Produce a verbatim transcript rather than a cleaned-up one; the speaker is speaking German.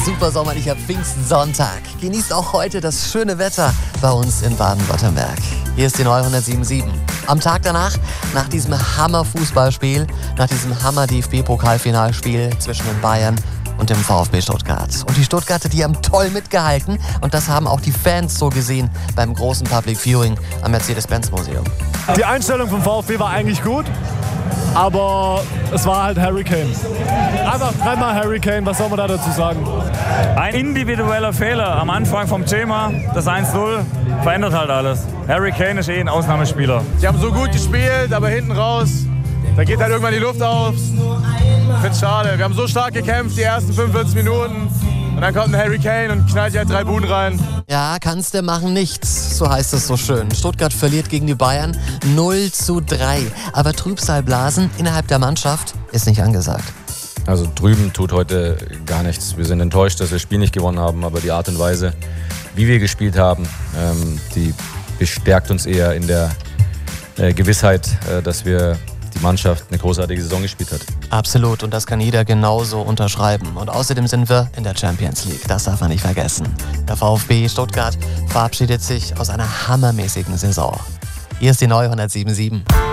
super sommerlicher Pfingstsonntag. Genießt auch heute das schöne Wetter bei uns in Baden-Württemberg. Hier ist die neue hundertsieben Komma sieben. Am Tag danach, nach diesem Hammer-Fußballspiel, nach diesem Hammer-D F B-Pokalfinalspiel zwischen den Bayern und dem VfB Stuttgart. Und die Stuttgarter, die haben toll mitgehalten. Und das haben auch die Fans so gesehen beim großen Public Viewing am Mercedes-Benz-Museum. Die Einstellung vom VfB war eigentlich gut, aber es war halt Harry Kane. Einfach dreimal Harry Kane, was soll man da dazu sagen? Ein individueller Fehler am Anfang vom Thema, das eins null, verändert halt alles. Harry Kane ist eh ein Ausnahmespieler. Die haben so gut gespielt, aber hinten raus, da geht halt irgendwann die Luft auf. Ich find's schade. Wir haben so stark gekämpft, die ersten fünfundvierzig Minuten. Und dann kommt ein Harry Kane und knallt halt drei Buden rein. Ja, kannst der machen nichts, so heißt es so schön. Stuttgart verliert gegen die Bayern null zu drei. Aber Trübsalblasen innerhalb der Mannschaft ist nicht angesagt. Also drüben tut heute gar nichts. Wir sind enttäuscht, dass wir das Spiel nicht gewonnen haben, aber die Art und Weise, wie wir gespielt haben, ähm, die bestärkt uns eher in der äh, Gewissheit, äh, dass wir die Mannschaft eine großartige Saison gespielt hat. Absolut, und das kann jeder genauso unterschreiben. Und außerdem sind wir in der Champions League, das darf man nicht vergessen. Der VfB Stuttgart verabschiedet sich aus einer hammermäßigen Saison. Hier ist die neue hundertsieben Komma sieben.